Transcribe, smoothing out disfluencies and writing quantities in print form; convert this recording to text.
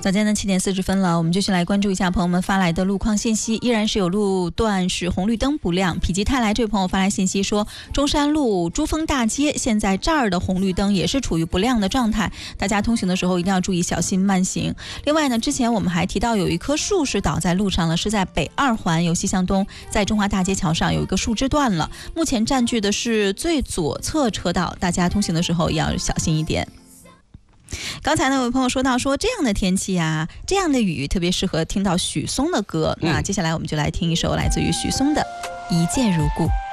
早间的7点40分了，我们继续来关注一下朋友们发来的路况信息。依然是有路段是红绿灯不亮。否极泰来这位朋友发来信息说，中山路珠峰大街现在这儿的红绿灯也是处于不亮的状态，大家通行的时候一定要注意小心慢行。另外呢，之前我们还提到有一棵树是倒在路上了，是在北2环由西向东，在中华大街桥上有一个树枝断了，目前占据的是最左侧车道，大家通行的时候也要小心一点。刚才呢，有朋友说到说这样的天气啊，这样的雨特别适合听到许嵩的歌。那接下来我们就来听一首来自于许嵩的《一见如故》。